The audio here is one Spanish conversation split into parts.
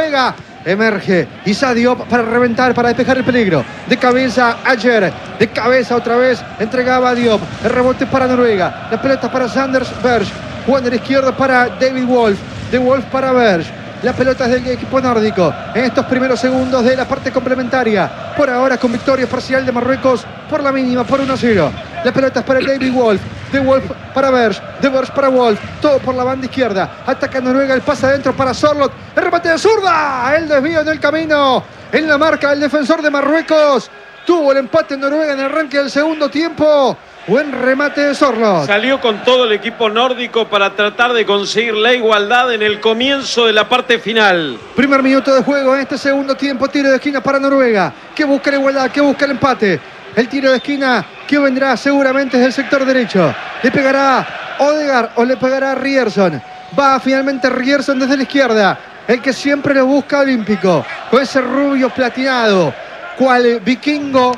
Noruega. Emerge Issa Diop para reventar, para despejar el peligro. De cabeza ayer, de cabeza otra vez. Entregaba a Diop. El rebote para Noruega. La pelota para Sanders Berge. Jugando a la izquierda para David Wolf. De Wolf para Berge. La pelota es del equipo nórdico en estos primeros segundos de la parte complementaria. Por ahora con victoria parcial de Marruecos por la mínima, por 1-0. La pelota es para David Wolf. De Wolf para Berge. De Berge para Wolf. Todo por la banda izquierda. Ataca Noruega. El pase adentro para Sorloth. El remate de zurda. El desvío en el camino. En la marca del defensor de Marruecos. Tuvo el empate en Noruega en el arranque del segundo tiempo. Buen remate de Sorloth. Salió con todo el equipo nórdico para tratar de conseguir la igualdad en el comienzo de la parte final. Primer minuto de juego en este segundo tiempo. Tiro de esquina para Noruega, que busca la igualdad, que busca el empate. El tiro de esquina que vendrá seguramente desde el sector derecho. Le pegará Odegaard o le pegará Ryerson. Va finalmente Ryerson desde la izquierda. El que siempre lo busca olímpico. Con ese rubio platinado. Cual vikingo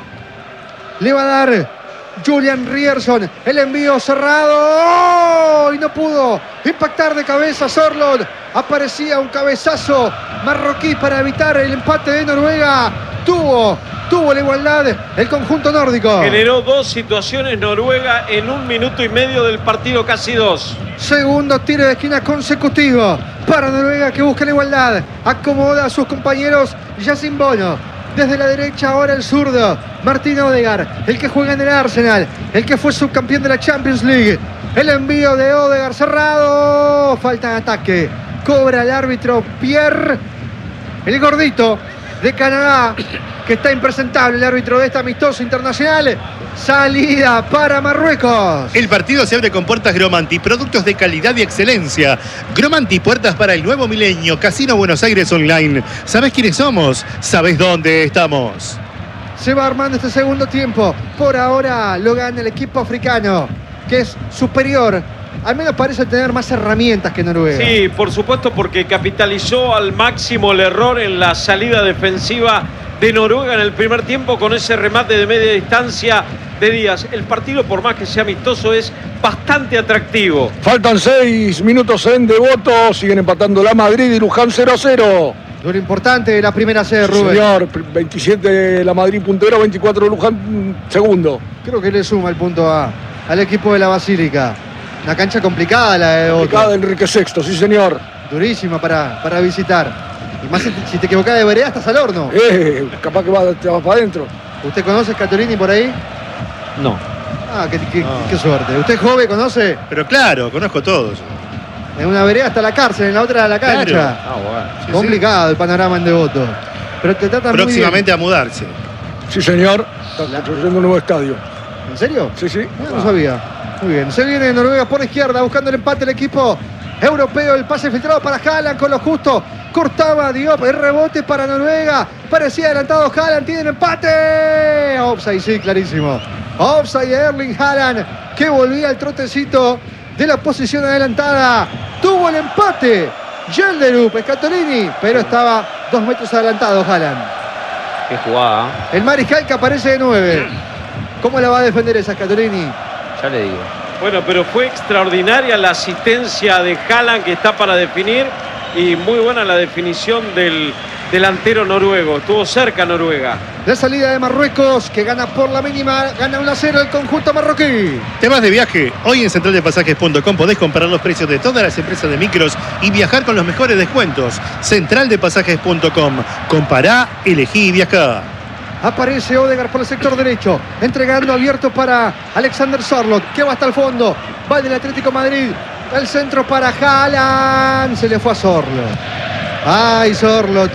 le va a dar Julian Ryerson. El envío cerrado. ¡Oh! Y no pudo impactar de cabeza Sorloth. Aparecía un cabezazo marroquí para evitar el empate de Noruega. Tuvo la igualdad el conjunto nórdico. Generó dos situaciones Noruega en 1 minuto y medio del partido, casi 2. Segundo tiro de esquina consecutivo para Noruega, que busca la igualdad. Acomoda a sus compañeros. Yasin Bono. Desde la derecha ahora el zurdo Martin Odegaard, el que juega en el Arsenal, el que fue subcampeón de la Champions League. El envío de Odegaard cerrado. Falta de ataque. Cobra el árbitro Pierre, el gordito de Canadá, que está impresentable, el árbitro de este amistoso internacional. Salida para Marruecos. El partido se abre con puertas Gromanti, productos de calidad y excelencia. Gromanti, puertas para el nuevo milenio. Casino Buenos Aires Online. ¿Sabés quiénes somos? ¿Sabés dónde estamos? Se va armando este segundo tiempo. Por ahora lo gana el equipo africano, que es superior. Al menos parece tener más herramientas que Noruega. Sí, por supuesto, porque capitalizó al máximo el error en la salida defensiva de Noruega en el primer tiempo con ese remate de media distancia de Díaz. El partido, por más que sea amistoso, es bastante atractivo. Faltan 6 minutos en Devoto. Siguen empatando la Madrid y Luján 0-0. Lo importante de la primera sede, Rubén. Señor, 27 la Madrid puntero, 24 Luján segundo. Creo que le suma el punto al equipo de la Basílica. Una cancha complicada la de Devoto. Complicada de Enrique VI, sí señor. Durísima para visitar. Y más si te equivocás de vereda, estás al horno. Capaz que te vas para adentro. ¿Usted conoce Scatolini por ahí? No. Ah, qué suerte. ¿Usted joven conoce? Pero claro, conozco todos. En una vereda está la cárcel, en la otra la cancha. Claro. Bueno. Sí, complicado el panorama en Devoto. Pero te tratan próximamente a mudarse. Sí señor. Está construyendo un nuevo estadio. ¿En serio? Sí, sí. No sabía. Muy bien. Se viene Noruega por la izquierda buscando el empate el equipo europeo. El pase filtrado para Haaland con lo justo. Cortaba Diop. El rebote para Noruega. Parecía adelantado Haaland. Tiene el empate. Offside, sí, clarísimo. Offside de Erling Haaland, que volvía al trotecito de la posición adelantada. Tuvo el empate Gelderup, Scatolini, pero estaba 2 metros adelantado Haaland. Qué jugada. El mariscal que aparece de 9. ¿Cómo la va a defender esa Scatolini? Ya le digo. Bueno, pero fue extraordinaria la asistencia de Haaland, que está para definir, y muy buena la definición del delantero noruego. Estuvo cerca Noruega. La salida de Marruecos, que gana por la mínima, gana 1-0 el conjunto marroquí. ¿Te vas de viaje? Hoy en centraldepasajes.com podés comparar los precios de todas las empresas de micros y viajar con los mejores descuentos. Centraldepasajes.com. Compará, elegí y viajá. Aparece Odegaard por el sector derecho, entregando abierto para Alexander Sorloth, que va hasta el fondo. Va del Atlético Madrid. El centro para Haaland. Se le fue a Sorloth. Ay, Sorloth,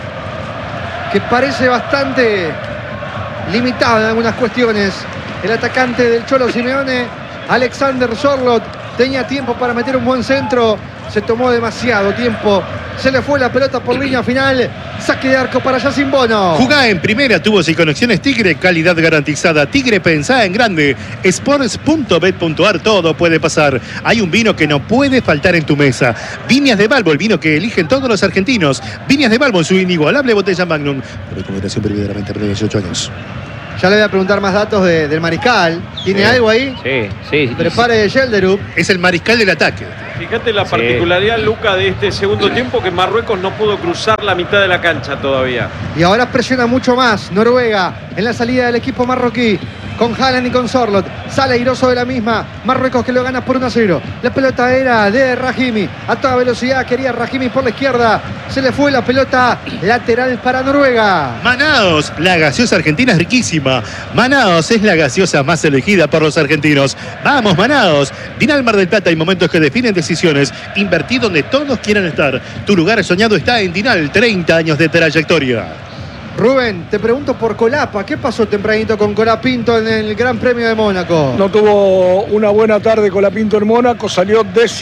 que parece bastante limitado en algunas cuestiones. El atacante del Cholo Simeone, Alexander Sorloth, tenía tiempo para meter un buen centro. Se tomó demasiado tiempo. Se le fue la pelota por línea final. Saque de arco para Yasin Bono. Jugá en primera, tubos y conexiones Tigre, calidad garantizada. Tigre, pensá en grande. Sports.bet.ar, todo puede pasar. Hay un vino que no puede faltar en tu mesa. Viñas de Balbo, el vino que eligen todos los argentinos. Viñas de Balbo en su inigualable botella Magnum. Recomendación prohibidamente para 18 años. Ya le voy a preguntar más datos del mariscal. ¿Tiene algo ahí? Sí. Prepare Gelderup. Es el mariscal del ataque. Fíjate la particularidad, Luca, de este segundo tiempo, que Marruecos no pudo cruzar la mitad de la cancha todavía. Y ahora presiona mucho más Noruega en la salida del equipo marroquí. Con Haaland y con Sorloth. Sale airoso de la misma. Marruecos que lo gana por 1-0. La pelota era de Rahimi. A toda velocidad quería Rahimi por la izquierda. Se le fue la pelota lateral para Noruega. Manaos, la gaseosa argentina es riquísima. Manaos es la gaseosa más elegida por los argentinos. Vamos, Manaos. Dinal Mar del Plata, hay momentos que definen decisiones. Invertí donde todos quieran estar. Tu lugar soñado está en Dinal. 30 años de trayectoria. Rubén, te pregunto por Colapa. ¿Qué pasó tempranito con Colapinto en el Gran Premio de Mónaco? No tuvo una buena tarde Colapinto en Mónaco, salió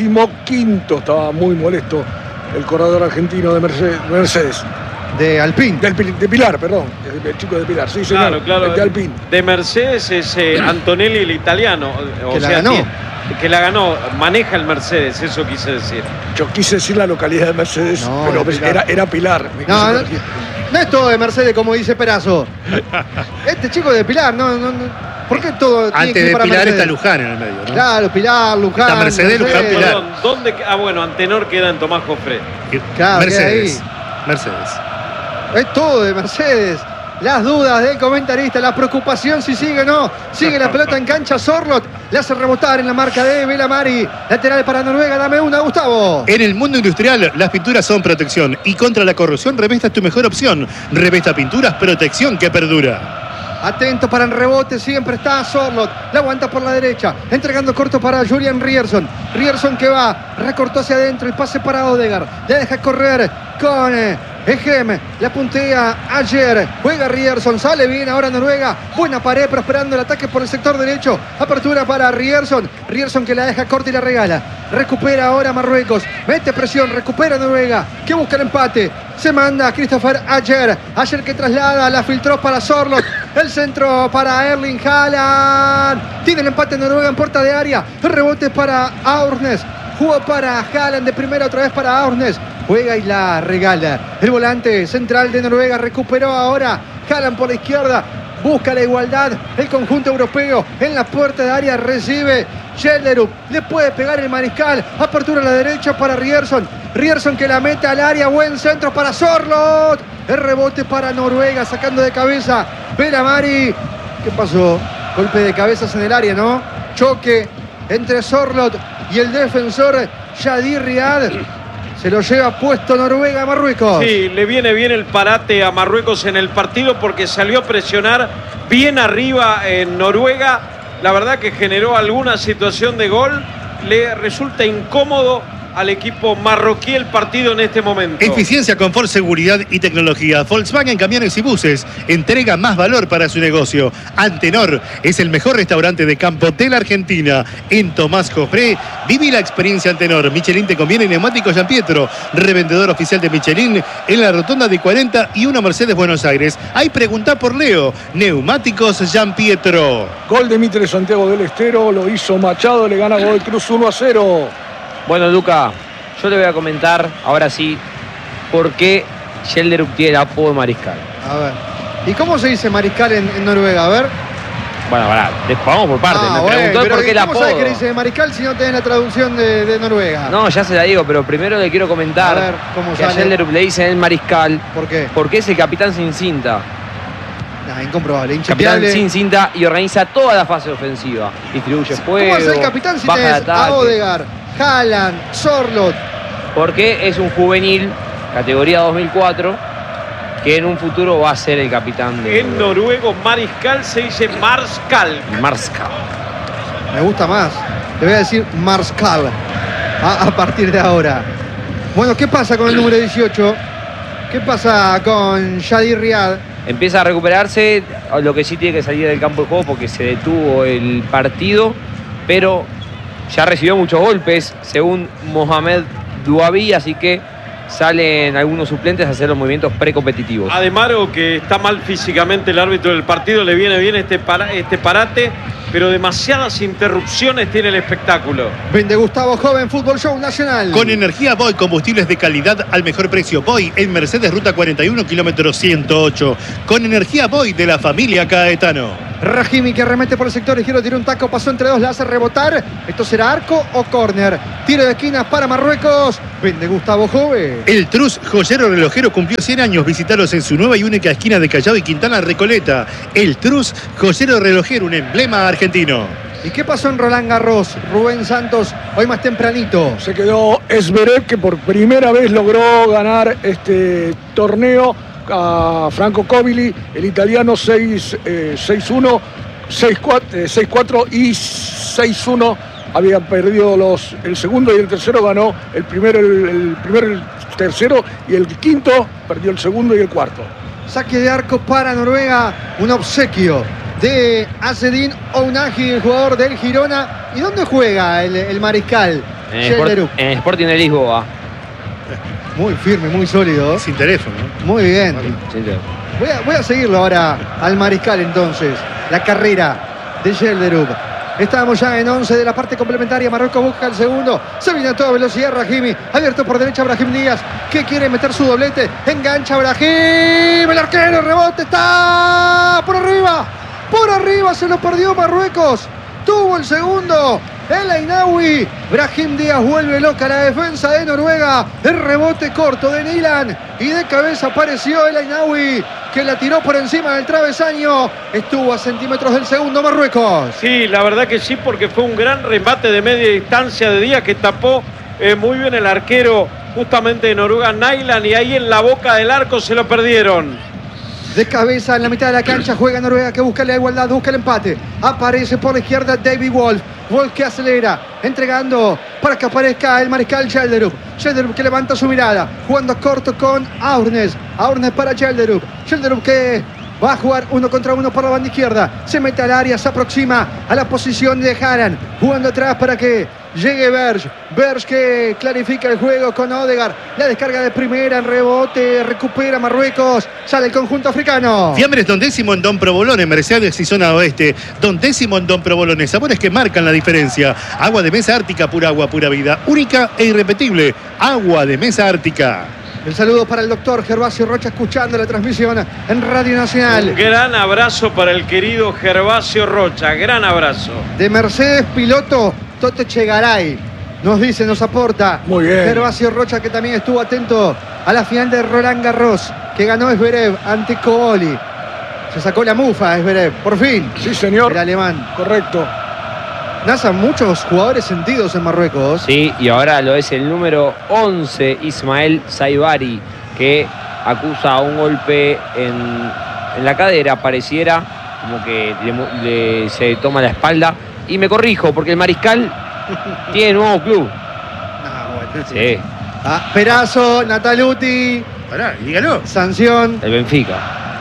15º. Estaba muy molesto el corredor argentino de Mercedes. De Alpine. De Pilar, perdón. El chico de Pilar, sí, señor. Claro. De Alpine. De Mercedes es Antonelli, el italiano. Que la ganó. Que la ganó, maneja el Mercedes, eso quise decir. Yo quise decir la localidad de Mercedes, No, pero era Pilar. No es todo de Mercedes, como dice Perazo. Este chico de Pilar, no. ¿Por qué todo tiene Antes que ir de para Pilar Mercedes? está Luján en el medio, ¿no? Claro, Pilar, Luján. Está Mercedes, Luján, Pilar. Perdón, ¿dónde? Bueno, Antenor queda en Tomás Jofré. Claro, Mercedes. queda Mercedes. Es todo de Mercedes. Las dudas del comentarista, la preocupación si sigue o no. Sigue la pelota en cancha, Sorloth le hace rebotar en la marca de Belamari. Lateral para Noruega, dame una, Gustavo. En el mundo industrial, las pinturas son protección. Y contra la corrosión, Revesta es tu mejor opción. Revesta Pinturas, protección que perdura. Atento para el rebote, siempre está Sorloth. La aguanta por la derecha, entregando corto para Julian Ryerson. Ryerson que va, recortó hacia adentro, el pase para Odegaard. Le deja correr con Egem, la puntea ayer. Juega Ryerson, sale bien ahora Noruega. Buena pared, prosperando el ataque por el sector derecho. Apertura para Ryerson. Ryerson que la deja corta y la regala. Recupera ahora Marruecos. Mete presión, recupera Noruega. Que busca el empate. Se manda a Christopher Ayer. Ayer que traslada, la filtró para Sorloth. El centro para Erling Haaland. Tiene el empate Noruega en puerta de área. El rebote para Aurnes. Jugó para Haaland de primera, otra vez para Aurnes. Juega y la regala. El volante central de Noruega recuperó ahora. Haaland por la izquierda. Busca la igualdad. El conjunto europeo en la puerta de área recibe. Schellerup le puede pegar el mariscal. Apertura a la derecha para Ryerson. Ryerson que la mete al área. Buen centro para Sorloth. El rebote para Noruega sacando de cabeza Belamari. ¿Qué pasó? Golpe de cabezas en el área, ¿no? Choque entre Sorloth y el defensor Shadir Riad. Se lo lleva puesto Noruega a Marruecos. Sí, le viene bien el parate a Marruecos en el partido porque salió a presionar bien arriba en Noruega. La verdad que generó alguna situación de gol. Le resulta incómodo al equipo marroquí el partido en este momento. Eficiencia, confort, seguridad y tecnología. Volkswagen Camiones y Buses entrega más valor para su negocio. Antenor es el mejor restaurante de campo de la Argentina. En Tomás Jofré, viví la experiencia Antenor. Michelin te conviene, neumáticos Gianpietro. Revendedor oficial de Michelin en la rotonda de 41 Mercedes Buenos Aires. Ahí preguntá por Leo. Neumáticos Gianpietro. Gol de Mitre Santiago del Estero, lo hizo Machado, le gana Godoy Cruz 1-0. Bueno, Luca, yo le voy a comentar, ahora sí, por qué Schellerup tiene el apodo de mariscal. A ver. ¿Y cómo se dice mariscal en Noruega? A ver. Bueno, vamos por partes. Me preguntó pero por qué el ¿cómo sabes apodo. que dice mariscal si no tenés la traducción de Noruega? No, ya se la digo, pero primero le quiero comentar A ver, ¿cómo que a sale? Schellerup le dicen el mariscal ¿Por qué? porque es el capitán sin cinta. Nah, incomprobable, Capitán inchequeable. sin cinta y organiza toda la fase ofensiva. Distribuye fuego, ¿Cómo es el capitán si baja de tenés a ataque. Odegaard, Haaland, Sorloth? Porque es un juvenil, categoría 2004, que en un futuro va a ser el capitán de En noruego, mariscal se dice marskal. Marska. Me gusta más. Le voy a decir Marskal a partir de ahora. Bueno, ¿qué pasa con el número 18? ¿Qué pasa con Shadir Riad? Empieza a recuperarse, lo que sí tiene que salir del campo de juego porque se detuvo el partido, pero ya recibió muchos golpes, según Mohamed Douabi, así que salen algunos suplentes a hacer los movimientos precompetitivos. Ademaro, que está mal físicamente el árbitro del partido, le viene bien este parate, pero demasiadas interrupciones tiene el espectáculo. Vende Gustavo Joven, Fútbol Show Nacional. Con energía Boy, combustibles de calidad al mejor precio. Boy en Mercedes Ruta 41, kilómetro 108. Con energía Boy de la familia Caetano. Rahimi que remete por el sector izquierdo, tira un taco, pasó entre dos, la hace rebotar. ¿Esto será arco o córner? Tiro de esquinas para Marruecos. Vende Gustavo Jove. El Trus joyero relojero cumplió 100 años. Visitaros en su nueva y única esquina de Callao y Quintana Recoleta. El Trus joyero relojero, un emblema argentino. ¿Y qué pasó en Roland Garros? Rubén Santos, hoy más tempranito. Se quedó Zverev, que por primera vez logró ganar este torneo a Franco Covili, el italiano 6-1, 6-4 y 6-1. Habían perdido el segundo y el tercero, ganó el primero, el tercero, y el quinto perdió el segundo y el cuarto. Saque de arco para Noruega, un obsequio de Azzedine Ounahi, el jugador del Girona. ¿Y dónde juega el mariscal? En el Sporting de Lisboa. Muy firme, muy sólido. Sin teléfono. Muy bien. Sin teléfono. Voy a seguirlo ahora al mariscal entonces. La carrera de Gelderup. Estamos ya en 11 de la parte complementaria. Marruecos busca el segundo. Se viene a toda velocidad Rahimi. Abierto por derecha Brahim Díaz, que quiere meter su doblete. Engancha Brahim. El arquero, rebote, está por arriba. Por arriba se lo perdió Marruecos. Tuvo el segundo. El Ainaoui. Brahim Díaz vuelve loca la defensa de Noruega. El rebote corto de Nilan. Y de cabeza apareció el Ainaoui, que la tiró por encima del travesaño. Estuvo a centímetros del segundo Marruecos. Sí, la verdad que sí, porque fue un gran remate de media distancia de Díaz, que tapó muy bien el arquero justamente de Noruega, Nilan, y ahí en la boca del arco se lo perdieron. De cabeza en la mitad de la cancha juega Noruega, que busca la igualdad, busca el empate. Aparece por la izquierda David Wolf. Wolf que acelera, entregando para que aparezca el mariscal Gelderup. Gelderup que levanta su mirada, jugando corto con Aurnes. Aurnes para Gelderup. Gelderup que va a jugar 1 contra 1 por la banda izquierda. Se mete al área, se aproxima a la posición de Haran. Jugando atrás para que llegue Berge. Berge que clarifica el juego con Odegaard. La descarga de primera en rebote. Recupera Marruecos. Sale el conjunto africano. Fiambres Don Décimo en Don Provolone, Mercedes y zona oeste. Don Décimo en Don Provolone. Sabores que marcan la diferencia. Agua de mesa ártica, pura agua, pura vida. Única e irrepetible. Agua de mesa ártica. El saludo para el doctor Gervasio Rocha, escuchando la transmisión en Radio Nacional. Un gran abrazo para el querido Gervasio Rocha, gran abrazo. De Mercedes, piloto Tote Chegaray. Nos dice, nos aporta. Muy bien. Gervasio Rocha, que también estuvo atento a la final de Roland Garros, que ganó Zverev ante Kooli. Se sacó la mufa Zverev, por fin. Sí, señor. El alemán. Correcto. Nacen muchos jugadores sentidos en Marruecos. Sí, y ahora lo es el número 11, Ismael Saibari, que acusa un golpe en la cadera, pareciera como que se toma la espalda. Y me corrijo, porque el mariscal tiene nuevo club. Bueno. Sí, Perazo, Nataluti. Pará, dígalo. Sanción. el Benfica.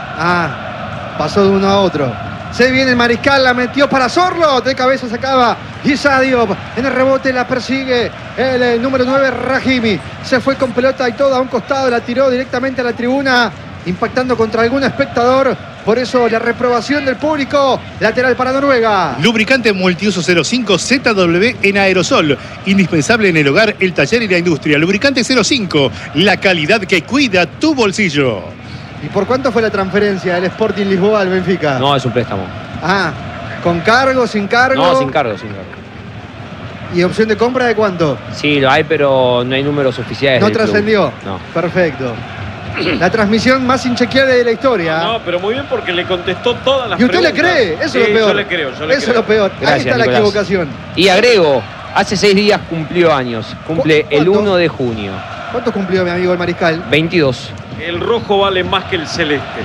Pasó de uno a otro. Se viene el mariscal, la metió para Sorlo. De cabeza sacaba Issa Diop. En el rebote la persigue el número 9, Rahimi. Se fue con pelota y todo a un costado. La tiró directamente a la tribuna, impactando contra algún espectador. Por eso la reprobación del público. Lateral para Noruega. Lubricante multiuso 05 ZW en aerosol. Indispensable en el hogar, el taller y la industria. Lubricante 05. La calidad que cuida tu bolsillo. ¿Y por cuánto fue la transferencia del Sporting Lisboa al Benfica? No, es un préstamo. ¿Con cargo, sin cargo? No, sin cargo, sin cargo. ¿Y opción de compra de cuánto? Sí, lo hay, pero no hay números oficiales. ¿No del club. trascendió? No. Perfecto. La transmisión más inchequeable de la historia. No, pero muy bien, porque le contestó todas las ¿Y usted preguntas. le cree? Eso Sí, es lo peor. yo le creo, yo le Eso creo. es lo peor. Ahí Gracias, está la Nicolás. equivocación. Y agrego, hace 6 días cumplió años. Cumple el ¿Cuánto? 1 de junio. ¿Cuánto cumplió mi amigo el mariscal? 22. El rojo vale más que el celeste.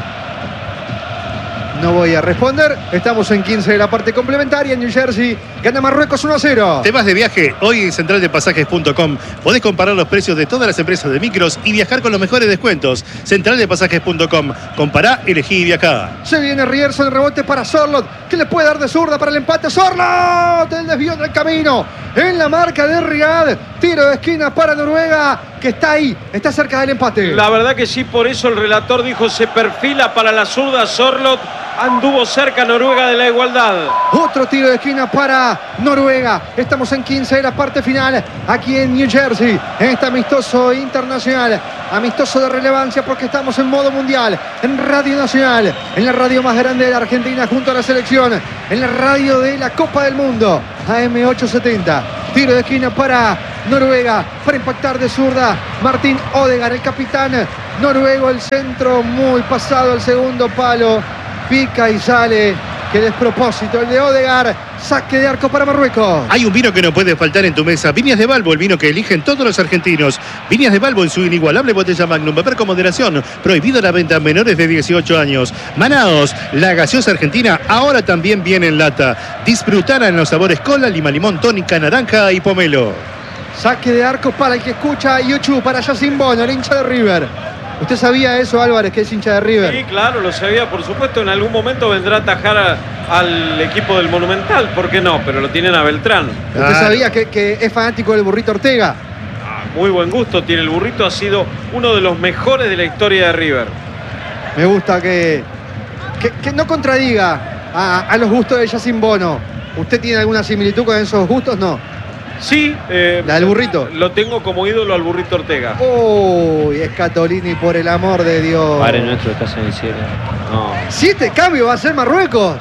No voy a responder. Estamos en 15 de la parte complementaria. En New Jersey gana Marruecos 1-0. ¿Te vas de viaje? Hoy en centraldepasajes.com podés comparar los precios de todas las empresas de micros y viajar con los mejores descuentos. Centraldepasajes.com. Compará, elegí y viajá. Se viene Rierson, el rebote para Sorlot, que le puede dar de zurda para el empate. Sorlot, el desvío del camino. En la marca de Riyad. Tiro de esquina para Noruega. que está ahí, está cerca del empate. La verdad que sí, por eso el relator dijo se perfila para la zurda Sorloth. Anduvo cerca Noruega de la igualdad. Otro tiro de esquina para Noruega. Estamos en 15 de la parte final, aquí en New Jersey, en este amistoso internacional, amistoso de relevancia porque estamos en modo mundial, en Radio Nacional, en la radio más grande de la Argentina junto a la selección, en la radio de la Copa del Mundo, AM870. Tiro de esquina para Noruega, para impactar de zurda Martin Odegaard, el capitán noruego, el centro muy pasado al segundo palo. Pica y sale. Qué despropósito el de Odegaard. Saque de arco para Marruecos. Hay un vino que no puede faltar en tu mesa. Viñas de Balbo, el vino que eligen todos los argentinos. Viñas de Balbo en su inigualable botella Magnum. Beber con moderación. Prohibido la venta a menores de 18 años. Manaos, la gaseosa argentina, ahora también viene en lata. Disfrutala en los sabores cola, lima, limón, tónica, naranja y pomelo. Saque de arco para el que escucha YouTube, para Yacine Bono, el hincha de River. ¿Usted sabía eso, Álvarez, que es hincha de River? Sí, claro, lo sabía, por supuesto. En algún momento vendrá a atajar al equipo del Monumental, ¿por qué no? Pero lo tienen a Beltrán. ¿Usted sabía que es fanático del Burrito Ortega? Muy buen gusto tiene el burrito, ha sido uno de los mejores de la historia de River. Me gusta que no contradiga a los gustos de Yacine Bono. ¿Usted tiene alguna similitud con esos gustos? No. Sí. ¿La del burrito? Lo tengo como ídolo al burrito Ortega. Uy, Scatolini, por el amor de Dios. Padre nuestro, estás en el cielo. No. 7 cambios va a ser Marruecos.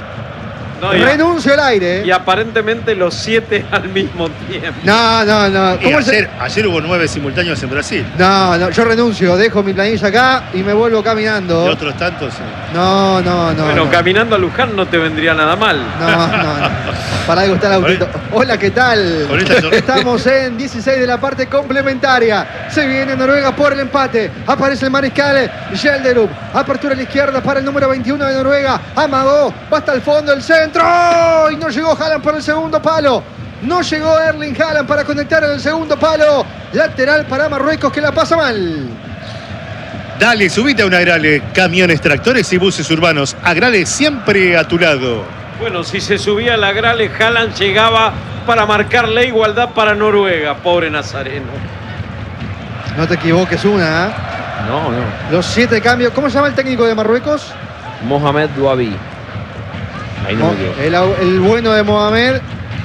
No, Renuncio al aire. Y aparentemente los 7 al mismo tiempo. No. Y ayer hubo 9 simultáneos en Brasil. No, yo renuncio, dejo mi planilla acá y me vuelvo caminando. Y otros tantos. No. Bueno, caminando a Luján no te vendría nada mal. No. Para algo está el autito. Hola, ¿qué tal? Estamos en 16 de la parte complementaria. Se viene Noruega por el empate. Aparece el mariscal Gelderup. Apertura a la izquierda para el número 21 de Noruega. Amagó, va hasta el fondo el centro. Y no llegó Haaland por el segundo palo. No llegó Erling Haaland para conectar en el segundo palo. Lateral para Marruecos que la pasa mal. Dale, subite a un Agrale. Camiones, tractores y buses urbanos. Agrale siempre a tu lado. Bueno, si se subía al Agrale, Haaland llegaba para marcar la igualdad para Noruega. Pobre Nazareno. No te equivoques una, ¿eh? No. Los 7 cambios. ¿Cómo se llama el técnico de Marruecos? Mohamed Douabi. Ahí no me equivoco. El bueno de Mohamed.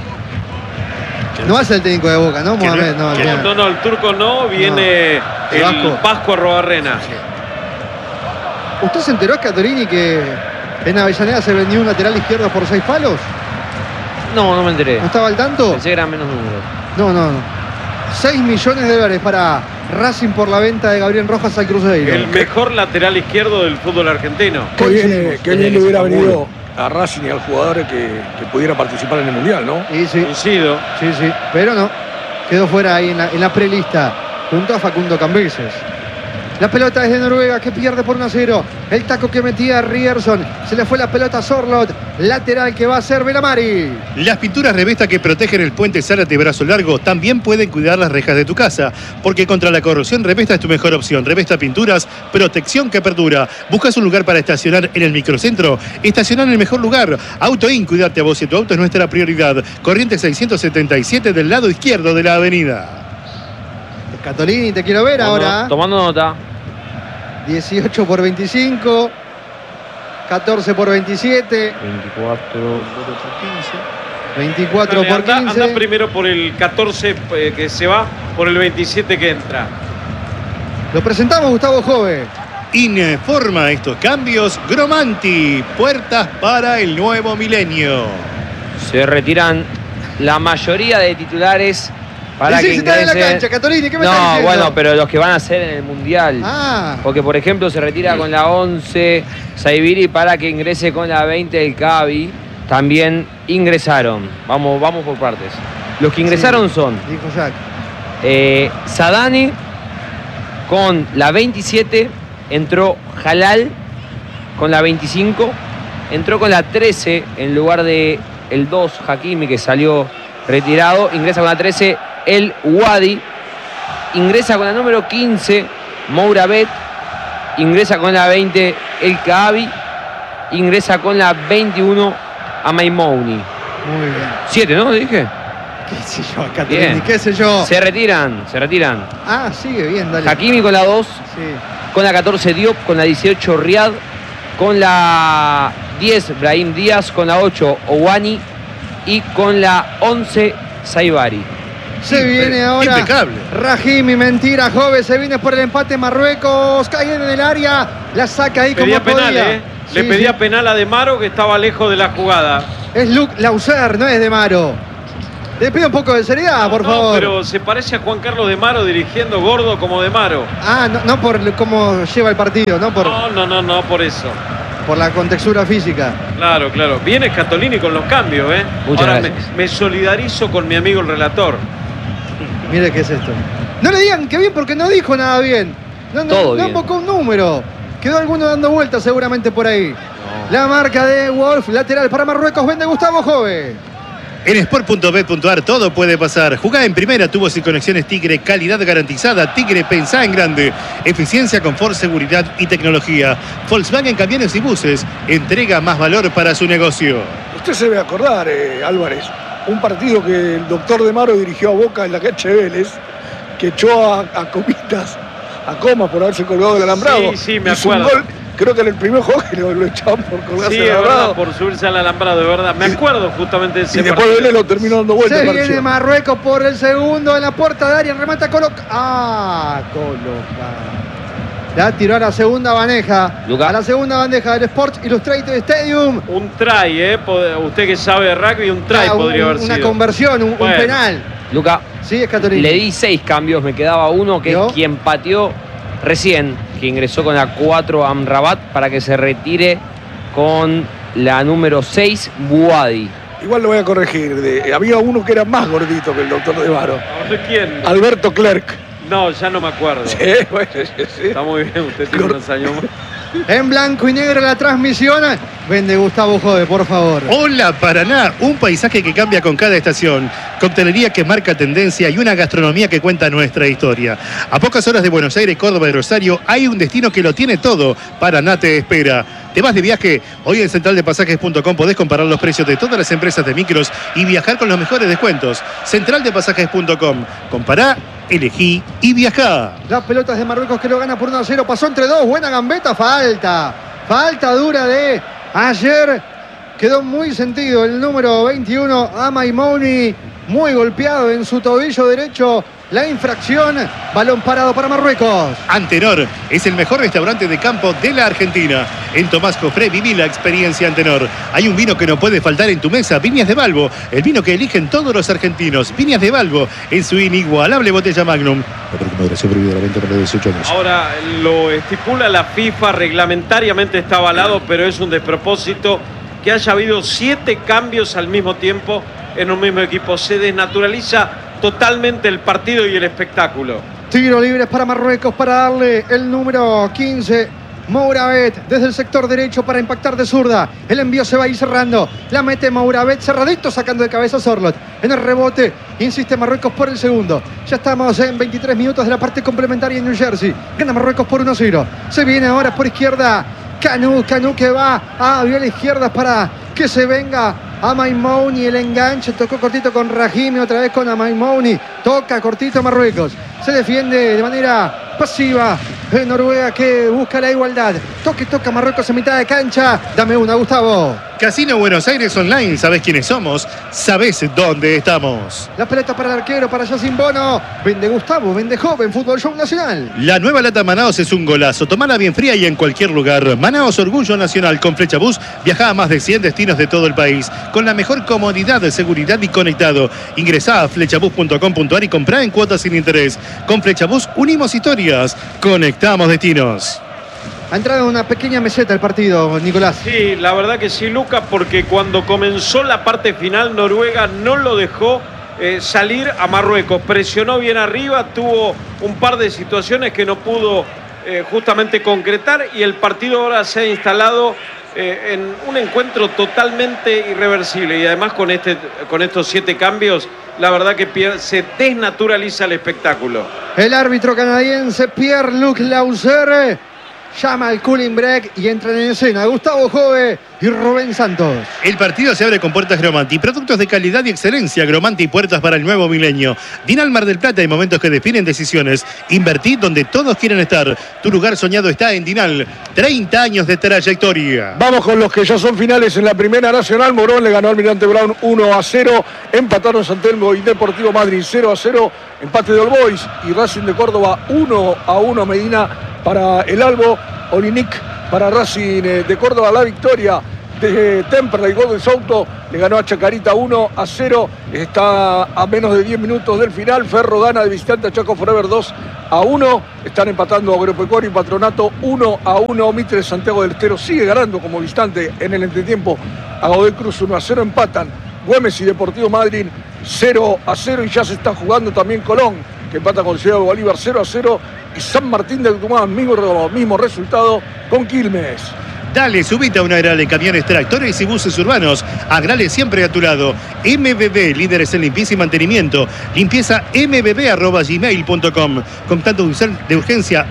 No es el técnico de Boca, ¿no? Mohamed, No, el turco no. Viene el Pascua Robarrena. ¿Usted se enteró, Scatolini, que en Avellaneda se vendió un lateral izquierdo por 6 palos? No me enteré. ¿No estaba al tanto? Pensé que eran menos números. No. 6 millones de dólares para Racing por la venta de Gabriel Rojas al Cruzeiro. El mejor lateral izquierdo del fútbol argentino. Qué bien le hubiera venido a Racing y al jugador que pudiera participar en el Mundial, ¿no? Sí. Coincido. Sí, pero no. Quedó fuera ahí en la prelista junto a Facundo Cambeses. La pelota es de Noruega que pierde por 1-0. El taco que metía Ryerson. Se le fue la pelota a Sorloth. Lateral que va a ser Belamari. Las pinturas Revesta que protegen el puente Zárate brazo largo también pueden cuidar las rejas de tu casa. Porque contra la corrosión Revesta es tu mejor opción. Revesta Pinturas, protección que perdura. ¿Buscas un lugar para estacionar en el microcentro? Estacionar en el mejor lugar. AutoIn, cuidarte a vos y tu auto es nuestra prioridad. Corriente 677 del lado izquierdo de la avenida. Scatolini, te quiero ver ahora. Tomando nota. 18 por 25. 14 por 27. 24 por 15. Anda primero por el 14 que se va, por el 27 que entra. Lo presentamos, Gustavo Jove. Informa estos cambios Gromanti, puertas para el nuevo milenio. Se retiran la mayoría de titulares para que ingresen. Está en la cancha, Scatolini, ¿qué me está diciendo? Bueno, pero los que van a ser en el Mundial. Porque, por ejemplo, se retira con la 11 Saibiri para que ingrese con la 20 el Cavi. También ingresaron. Vamos por partes. Los que ingresaron son dijo Jack. Sadani con la 27, entró Halal con la 25, entró con la 13 en lugar de el 2 Hakimi que salió retirado, ingresa con la 13 el Wadi, ingresa con la número 15 Mourabet, ingresa con la 20 el Kaabi, ingresa con la 21 Amaimouni. Muy bien. 7, ¿no? Dije. qué sé yo, Catelini, qué sé yo. Se retiran. Ah, sigue bien, dale. Hakimi con la 2, Sí. con la 14 Diop, con la 18 Riyad, con la 10 Brahim Díaz, con la 8 Owani y con la 11 Saibari. Se viene ahora impecable. Rahimi, mentira, Jove, se viene por el empate Marruecos, cae en el área, la saca ahí Pedía como penal, podía. Le Sí, pedía sí. penal a De Maro, que estaba lejos de la jugada. Es Luke Lauser, no es De Maro. Le pido un poco de seriedad, por No, favor. pero se parece a Juan Carlos De Maro dirigiendo gordo como De Maro. Ah, no por cómo lleva el partido, no por No, por eso. la contextura física. Claro. Viene Scatolini con los cambios, ¿eh? Muchas Ahora gracias. me solidarizo con mi amigo el relator. Mire qué es esto. No le digan que bien porque no dijo nada bien. Todo No bien. invocó un número. Quedó alguno dando vueltas seguramente por ahí. La marca de Wolf, lateral para Marruecos, vende Gustavo Jove. En sport.bet.ar todo puede pasar. Jugá en primera, tubos y conexiones Tigre, calidad garantizada. Tigre, pensá en grande. Eficiencia, confort, seguridad y tecnología. Volkswagen Camiones y Buses entrega más valor para su negocio. Usted se debe acordar, Álvarez, un partido que el doctor De Maro dirigió a Boca en la cancha de Vélez, que echó a Comitas, a Comas por haberse colgado del alambrado. Sí, me Hizo un acuerdo. gol, creo que en el primer juego que lo echaban por colgarse Sí, del es verdad, alambrado. por subirse al alambrado, de verdad. Me acuerdo justamente de ese Y después partido. Vélez lo terminó dando vuelta. Se el viene partido. Marruecos por el segundo en la puerta de área, remata Coloca. Coloca. La tiró a la segunda bandeja. Luca. A la segunda bandeja del Sports Illustrated Stadium. Un try, ¿eh? Usted que sabe de rugby, un try podría haber Una sido. conversión, un Bueno. penal. Luca, Sí, es Catolini. le di 6 cambios, me quedaba uno, que ¿Yo? es quien pateó recién, que ingresó con la 4 Amrabat para que se retire con la número 6 Buadi. Igual lo voy a corregir. Había uno que era más gordito que el doctor De Maro. A ver, ¿quién? Alberto Clerc. No, ya no me acuerdo. Sí, bueno, sí. Está muy bien, usted tiene unos años más. En blanco y negro la transmisión. Vende Gustavo Jode, por favor. Hola Paraná, un paisaje que cambia con cada estación, coctelería que marca tendencia y una gastronomía que cuenta nuestra historia. A pocas horas de Buenos Aires, Córdoba y Rosario hay un destino que lo tiene todo. Paraná te espera. ¿Te vas de viaje? Hoy en centraldepasajes.com podés comparar los precios de todas las empresas de micros y viajar con los mejores descuentos. Centraldepasajes.com. Compará, elegí y viajá. Las pelotas de Marruecos que lo gana por 1-0. Pasó entre dos. Buena gambeta. Falta dura de ayer. Quedó muy sentido el número 21, Amaimouni. Muy golpeado en su tobillo derecho. La infracción. Balón parado para Marruecos. Antenor es el mejor restaurante de campo de la Argentina. En Tomás Cofré viví la experiencia Antenor. Hay un vino que no puede faltar en tu mesa, Viñas de Balbo, el vino que eligen todos los argentinos. Viñas de Balbo en su inigualable botella Magnum. Ahora lo estipula la FIFA, reglamentariamente está avalado, pero es un despropósito que haya habido 7 cambios al mismo tiempo en un mismo equipo. Se desnaturaliza totalmente el partido y el espectáculo. Tiro libre para Marruecos para darle el número 15. Mourabet desde el sector derecho para impactar de zurda. El envío se va a ir cerrando. La mete Mourabet cerradito sacando de cabeza a Sorlot. En el rebote insiste Marruecos por el segundo. Ya estamos en 23 minutos de la parte complementaria en New Jersey. Gana Marruecos por 1-0. Se viene ahora por izquierda Canu que va a la izquierda para que se venga Amaimouni. El enganche tocó cortito con Rahimi, otra vez con Amaimouni. Toca cortito Marruecos. Se defiende de manera pasiva en Noruega que busca la igualdad. Toca Marruecos en mitad de cancha. Dame una, Gustavo. Casino Buenos Aires Online, ¿sabés quiénes somos? ¿Sabés dónde estamos? La pelota para el arquero, para Yacine Bono. Vende Gustavo, vende Joven, Fútbol Show Nacional. La nueva lata Manaos es un golazo. Tomala bien fría y en cualquier lugar. Manaos, orgullo nacional. Con Flecha Bus viaja a más de 100 destinos de todo el país. Con la mejor comodidad, seguridad y conectado. Ingresá a flechabus.com.ar y comprá en cuotas sin interés. Con Flecha Bus unimos historias. Conectamos destinos. Ha entrado en una pequeña meseta el partido, Nicolás. Sí, la verdad que sí, Lucas, porque cuando comenzó la parte final, Noruega no lo dejó salir a Marruecos. Presionó bien arriba, tuvo un par de situaciones que no pudo justamente concretar y el partido ahora se ha instalado en un encuentro totalmente irreversible. Y además con estos 7 cambios, la verdad que se desnaturaliza el espectáculo. El árbitro canadiense Pierre-Luc Lauser llama al cooling break y entra en escena Gustavo Jove y Rubén Santos. El partido se abre con puertas Gromanti, productos de calidad y excelencia. Gromanti y puertas para el nuevo milenio. Dinal Mar del Plata, hay momentos que definen decisiones. Invertí donde todos quieren estar. Tu lugar soñado está en Dinal. 30 años de trayectoria. Vamos con los que ya son finales en la Primera Nacional. Morón le ganó al Almirante Brown 1-0. Empataron San Telmo y Deportivo Madrid 0-0. Empate de All Boys y Racing de Córdoba 1-1. Medina para el Albo. Olinic para Racing de Córdoba. La victoria de Temperley Gold Souto le ganó a Chacarita 1-0. Está a menos de 10 minutos del final. Ferro gana de visitante a Chaco Forever 2-1. Están empatando Agropecuario y Patronato 1-1. Mitre Santiago del Estero sigue ganando como visitante en el entretiempo a Godoy Cruz 1-0. Empatan Güemes y Deportivo Madryn 0-0. Y ya se está jugando también Colón, que empata con Ciudad de Bolívar 0-0. Y San Martín de Tucumán, mismo resultado con Quilmes. Dale, subite a una Agrale, camiones, tractores y buses urbanos. Agrale siempre a tu lado. MBB, líderes en limpieza y mantenimiento. Limpieza mbb@gmail.com. Contacto de urgencia